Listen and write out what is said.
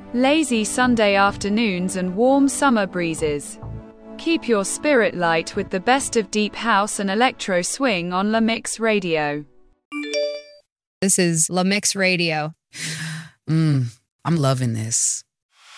lazy Sunday afternoons and warm summer breezes. Keep your spirit light with the best of deep house and electro swing on La Mix Radio. This is La Mix Radio. I'm loving this.